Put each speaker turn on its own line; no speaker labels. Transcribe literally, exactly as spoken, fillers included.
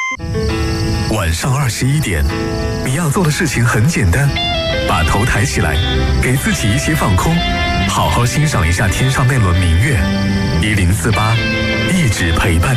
晚上二十一点，你要做的事情很简单，把头抬起来，给自己一些放空，好好欣赏一下天上那轮明月。一零四八，一直陪伴。